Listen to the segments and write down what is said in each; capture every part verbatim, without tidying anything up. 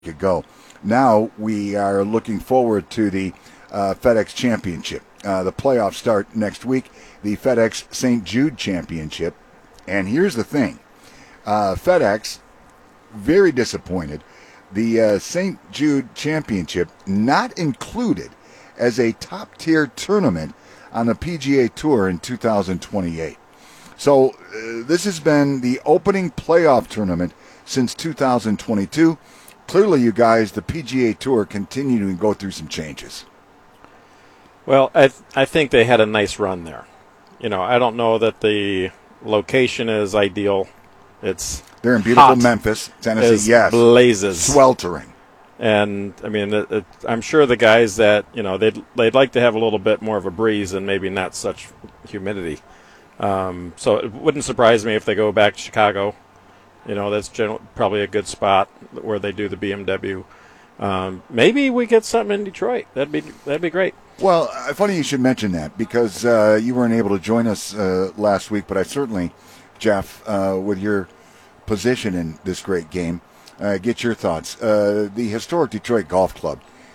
ago. Now we are looking forward to the uh, FedEx Championship. Uh, the playoffs start next week, the FedEx Saint Jude Championship. And here's the thing. Uh, FedEx, very disappointed. The uh, Saint Jude Championship not included as a top-tier tournament on the P G A Tour in two thousand twenty-eight. So uh, this has been the opening playoff tournament since two thousand twenty-two. Clearly, you guys, the P G A Tour continue to go through some changes. Well, I th- I think they had a nice run there. You know, I don't know that the location is ideal. It's They're in beautiful hot Memphis, Tennessee. Yes, blazes, sweltering. And I mean, it, it, I'm sure the guys that you know they'd they'd like to have a little bit more of a breeze and maybe not such humidity. Um, so it wouldn't surprise me if they go back to Chicago. You know, that's general, probably a good spot where they do the B M W. Um, maybe we get something in Detroit. That'd be that'd be great. Well, uh, funny you should mention that because uh, you weren't able to join us uh, last week, but I certainly, Jeff, uh, with your position in this great game, uh, get your thoughts. Uh, the historic Detroit Golf Club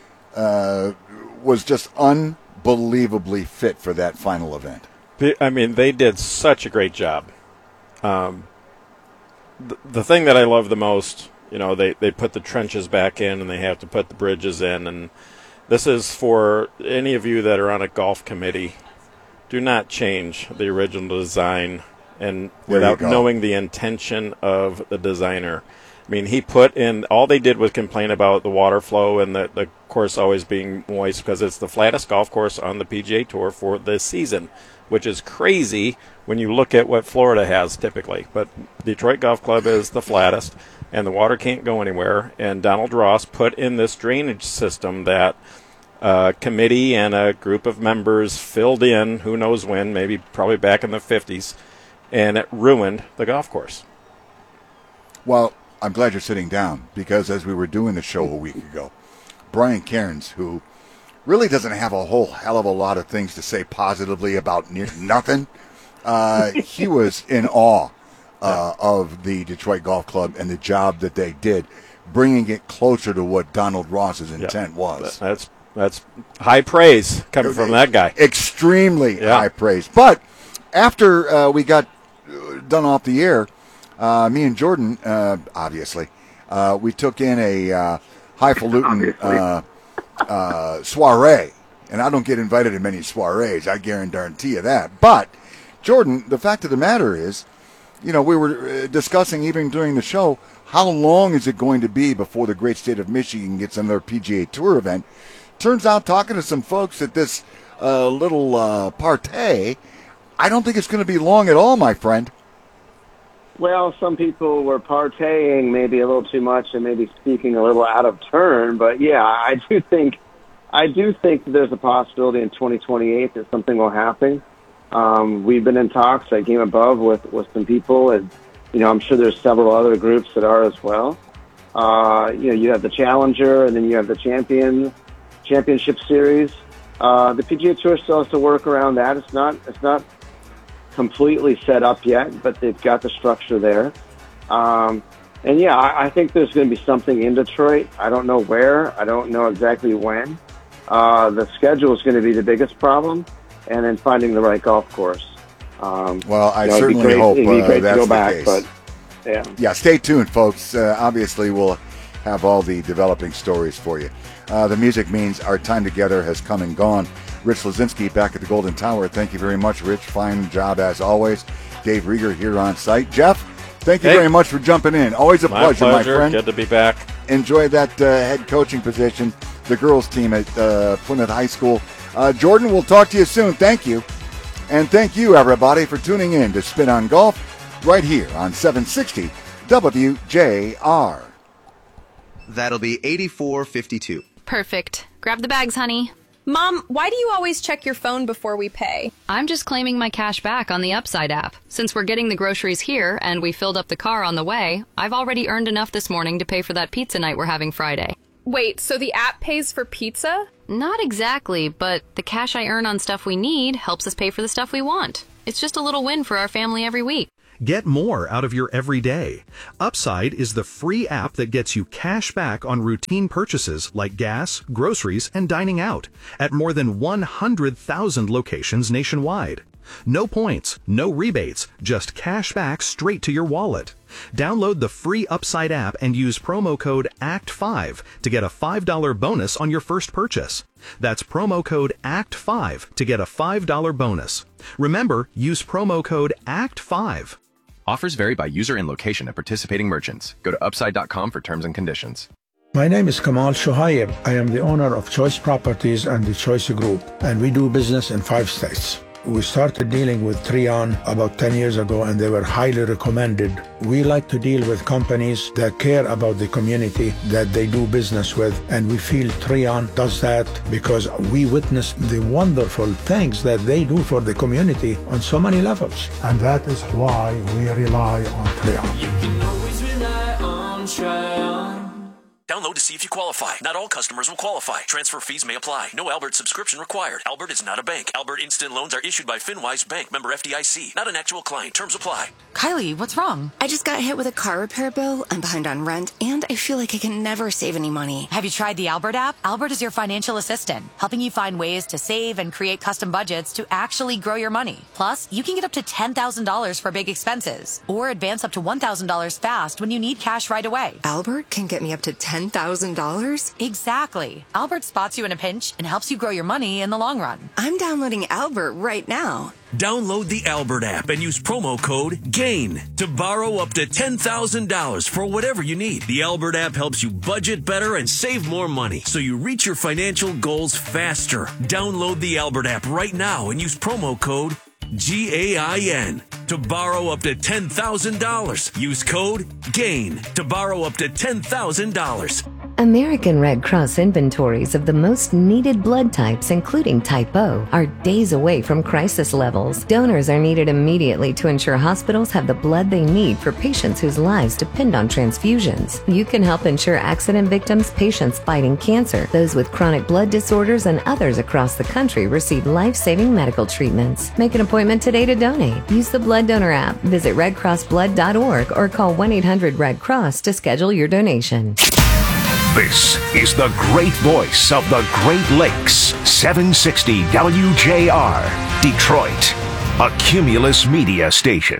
uh, was just unbelievably fit for that final event. I mean, they did such a great job. Um, the, the thing that I love the most, you know, they, they put the trenches back in and they have to put the bridges in. And this is for any of you that are on a golf committee. Do not change the original design and There without you go. knowing the intention of the designer. I mean, he put in, all they did was complain about the water flow and the, the course always being moist because it's the flattest golf course on the P G A Tour for this season, which is crazy when you look at what Florida has typically. But Detroit Golf Club is the flattest, and the water can't go anywhere. And Donald Ross put in this drainage system that a committee and a group of members filled in, who knows when, maybe probably back in the fifties, and it ruined the golf course. Well, I'm glad you're sitting down because as we were doing the show a week ago, Brian Cairns, who really doesn't have a whole hell of a lot of things to say positively about near nothing, uh, he was in awe uh, of the Detroit Golf Club and the job that they did, bringing it closer to what Donald Ross's intent Yeah. was. That's that's high praise coming from that guy. Extremely Yeah. high praise. But after uh, we got uh, done off the air, uh, me and Jordan, uh, obviously, uh, we took in a uh, highfalutin uh, uh, soiree. And I don't get invited to many soirees, I guarantee you that. But, Jordan, the fact of the matter is, you know, we were uh, discussing even during the show, how long is it going to be before the great state of Michigan gets another P G A Tour event? Turns out, talking to some folks at this uh, little uh, partay, I don't think it's going to be long at all, my friend. Well, some people were partying maybe a little too much and maybe speaking a little out of turn. But, yeah, I do think I do think that there's a possibility in twenty twenty-eight that something will happen. Um, we've been in talks at Game Above with, with some people, and, you know, I'm sure there's several other groups that are as well. Uh, you know, you have the Challenger, and then you have the Champion Championship Series. Uh, the P G A Tour still has to work around that. It's not it's not completely set up yet, but they've got the structure there. Um, and, yeah, I, I think there's going to be something in Detroit. I don't know where. I don't know exactly when. Uh, the schedule is going to be the biggest problem, and then finding the right golf course. Um, Well, I you know, it'd be certainly great- hope it'd be uh, great to that's go the back, case. but yeah. Yeah, stay tuned, folks. Uh, obviously, we'll have all the developing stories for you. Uh, the music means our time together has come and gone. Rich Lazinski back at the Golden Tower. Thank you very much, Rich. Fine job as always. Dave Rieger here on site. Jeff, thank you Hey. very much for jumping in. Always a My pleasure, pleasure. my friend. Good to be back. Enjoy that uh, head coaching position, the girls team at uh, Plymouth High School. Uh, Jordan, we'll talk to you soon. Thank you. And thank you, everybody, for tuning in to Spin on Golf right here on seven sixty W J R. That'll be eighty-four fifty-two. Perfect. Grab the bags, honey. Mom, why do you always check your phone before we pay? I'm just claiming my cash back on the Upside app. Since we're getting the groceries here and we filled up the car on the way, I've already earned enough this morning to pay for that pizza night we're having Friday. Wait, so the app pays for pizza? Not exactly, but the cash I earn on stuff we need helps us pay for the stuff we want. It's just a little win for our family every week. Get more out of your everyday. Upside is the free app that gets you cash back on routine purchases like gas, groceries, and dining out at more than one hundred thousand locations nationwide. No points, no rebates, just cash back straight to your wallet. Download the free Upside app and use promo code A C T five to get a five dollars bonus on your first purchase. That's promo code A C T five to get a five dollars bonus. Remember, use promo code A C T five. Offers vary by user and location at participating merchants. Go to upside dot com for terms and conditions. My name is Kamal Shohaib. I am the owner of Choice Properties and the Choice Group, and we do business in five states. We started dealing with Treon about ten years ago, and they were highly recommended. We like to deal with companies that care about the community that they do business with, and we feel Treon does that because we witnessed the wonderful things that they do for the community on so many levels. And that is why we rely on Treon. You can always rely on Treon. Download to see if you qualify. Not all customers will qualify. Transfer fees may apply. No Albert subscription required. Albert is not a bank. Albert Instant Loans are issued by FinWise Bank, member F D I C. Not an actual client. Terms apply. Kylie, what's wrong? I just got hit with a car repair bill. I'm behind on rent, and I feel like I can never save any money. Have you tried the Albert app? Albert is your financial assistant, helping you find ways to save and create custom budgets to actually grow your money. Plus, you can get up to ten thousand dollars for big expenses, or advance up to one thousand dollars fast when you need cash right away. Albert can get me up to ten thousand dollars? Exactly. Albert spots you in a pinch and helps you grow your money in the long run. I'm downloading Albert right now. Download the Albert app and use promo code GAIN to borrow up to ten thousand dollars for whatever you need. The Albert app helps you budget better and save more money so you reach your financial goals faster. Download the Albert app right now and use promo code G A I N to borrow up to ten thousand dollars. Use code GAIN to borrow up to ten thousand dollars. American Red Cross inventories of the most needed blood types, including Type O, are days away from crisis levels. Donors are needed immediately to ensure hospitals have the blood they need for patients whose lives depend on transfusions. You can help ensure accident victims, patients fighting cancer, those with chronic blood disorders, and others across the country receive life-saving medical treatments. Make an appointment today to donate. Use the Blood Donor app, visit red cross blood dot org, or call one eight hundred red cross to schedule your donation. This is the great voice of the Great Lakes, seven sixty W J R, Detroit, a Cumulus media station.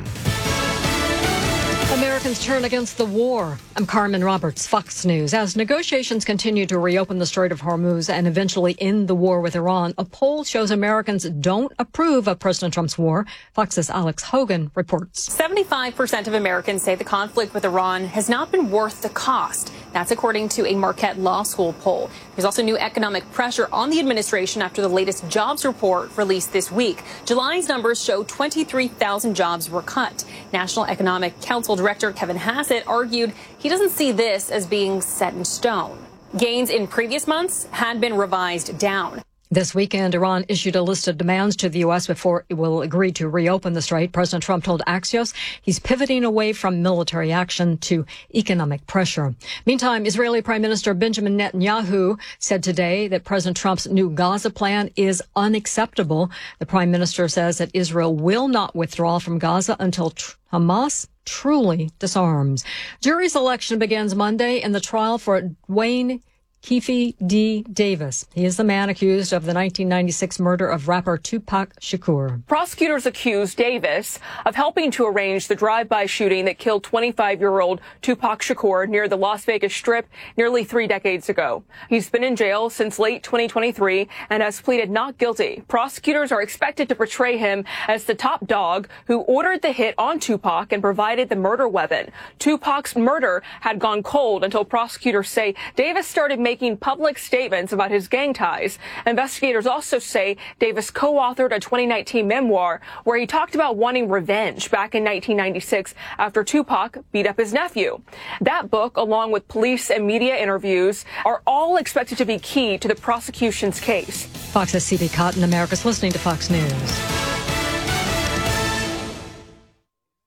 Americans turn against the war. I'm Carmen Roberts, Fox News. As negotiations continue to reopen the Strait of Hormuz and eventually end the war with Iran, a poll shows Americans don't approve of President Trump's war. Fox's Alex Hogan reports. seventy-five percent of Americans say the conflict with Iran has not been worth the cost. That's according to a Marquette Law School poll. There's also new economic pressure on the administration after the latest jobs report released this week. July's numbers show twenty-three thousand jobs were cut. National Economic Council Director Kevin Hassett argued he doesn't see this as being set in stone. Gains in previous months had been revised down. This weekend, Iran issued a list of demands to the U S before it will agree to reopen the strait. President Trump told Axios he's pivoting away from military action to economic pressure. Meantime, Israeli Prime Minister Benjamin Netanyahu said today that President Trump's new Gaza plan is unacceptable. The Prime Minister says that Israel will not withdraw from Gaza until tr- Hamas truly disarms. Jury selection begins Monday in the trial for Dwayne Keefe D. Davis. He is the man accused of the nineteen ninety-six murder of rapper Tupac Shakur. Prosecutors accuse Davis of helping to arrange the drive-by shooting that killed twenty-five-year-old Tupac Shakur near the Las Vegas Strip nearly three decades ago. He's been in jail since late twenty twenty-three and has pleaded not guilty. Prosecutors are expected to portray him as the top dog who ordered the hit on Tupac and provided the murder weapon. Tupac's murder had gone cold until prosecutors say Davis started making making public statements about his gang ties. Investigators also say Davis co-authored a twenty nineteen memoir where he talked about wanting revenge back in nineteen ninety-six after Tupac beat up his nephew. That book, along with police and media interviews, are all expected to be key to the prosecution's case. Fox's C B Cotton, America's listening to Fox News.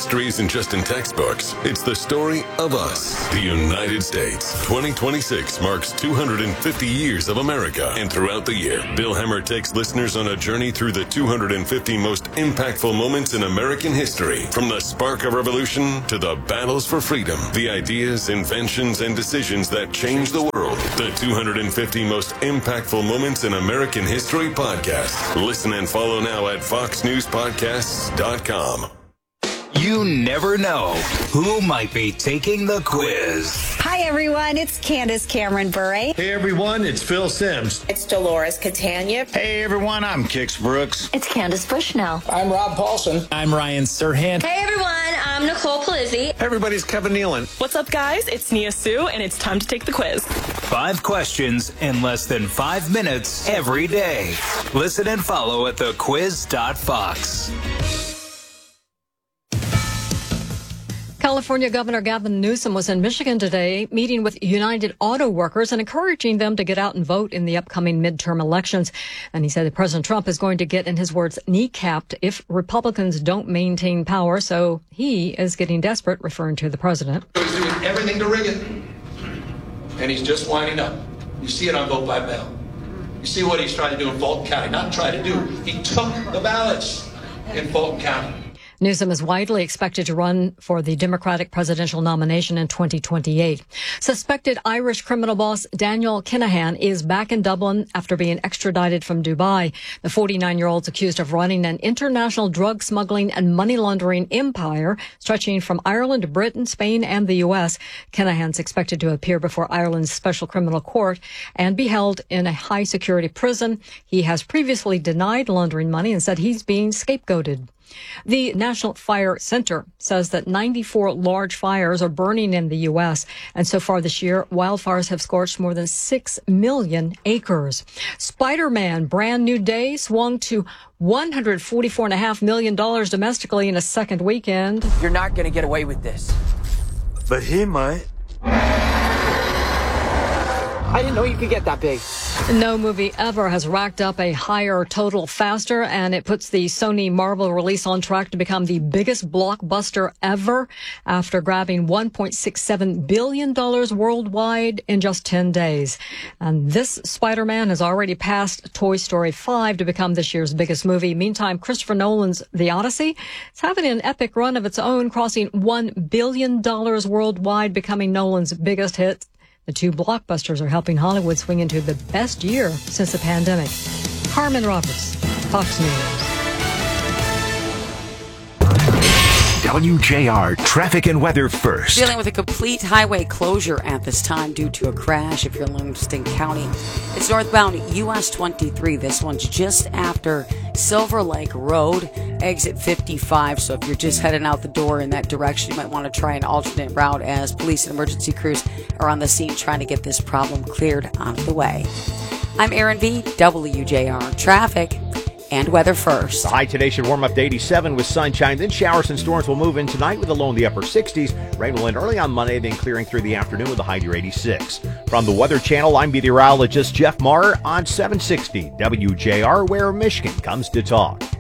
History isn't just in textbooks. It's the story of us, the United States. twenty twenty-six marks two hundred fifty years of America. And throughout the year, Bill Hemmer takes listeners on a journey through the two hundred fifty most impactful moments in American history. From the spark of revolution to the battles for freedom, the ideas, inventions, and decisions that changed the world. The two hundred fifty most impactful moments in American history podcast. Listen and follow now at fox news podcasts dot com. You never know who might be taking the quiz. Hi, everyone. It's Candace Cameron Bure. Hey, everyone. It's Phil Sims. It's Dolores Catania. Hey, everyone. I'm Kix Brooks. It's Candace Bushnell. I'm Rob Paulson. I'm Ryan Serhant. Hey, everyone. I'm Nicole Palizzi. Hey, everybody's Kevin Nealon. What's up, guys? It's Nia Sue, and it's time to take the quiz. Five questions in less than five minutes every day. Listen and follow at the quiz dot fox. California Governor Gavin Newsom was in Michigan today, meeting with United Auto Workers and encouraging them to get out and vote in the upcoming midterm elections. And he said that President Trump is going to get, in his words, kneecapped if Republicans don't maintain power. So he is getting desperate, referring to the president. He's doing everything to rig it. And he's just winding up. You see it on vote by mail. You see what he's trying to do in Fulton County. Not try to do. He took the ballots in Fulton County. Newsom is widely expected to run for the Democratic presidential nomination in twenty twenty-eight. Suspected Irish criminal boss Daniel Kinahan is back in Dublin after being extradited from Dubai. The forty-nine-year-old is accused of running an international drug smuggling and money laundering empire stretching from Ireland to Britain, Spain, and the U S. Kinahan's expected to appear before Ireland's Special Criminal Court and be held in a high-security prison. He has previously denied laundering money and said he's being scapegoated. The National Fire Center says that ninety-four large fires are burning in the U S, and so far this year, wildfires have scorched more than six million acres. Spider-Man Brand New Day swung to one hundred forty-four point five million dollars domestically in a second weekend. You're not going to get away with this. But he might. I didn't know you could get that big. No movie ever has racked up a higher total faster, and it puts the Sony Marvel release on track to become the biggest blockbuster ever after grabbing one point six seven billion dollars worldwide in just ten days. And this Spider-Man has already passed Toy Story five to become this year's biggest movie. Meantime, Christopher Nolan's The Odyssey is having an epic run of its own, crossing one billion dollars worldwide, becoming Nolan's biggest hit. The two blockbusters are helping Hollywood swing into the best year since the pandemic. Carmen Roberts, Fox News. W J R traffic and weather first. Dealing with a complete highway closure at this time due to a crash if you're in Livingston County. It's northbound U S twenty-three. This one's just after Silver Lake Road, exit fifty-five. So if you're just heading out the door in that direction, you might want to try an alternate route as police and emergency crews are on the scene trying to get this problem cleared out of the way. I'm Aaron V, W J R Traffic and weather first. The high today should warm up to eighty-seven with sunshine. Then showers and storms will move in tonight with a low in the upper sixties. Rain will end early on Monday, then clearing through the afternoon with a high near eighty-six. From the Weather Channel, I'm meteorologist Jeff Marr on seven sixty W J R, where Michigan comes to talk.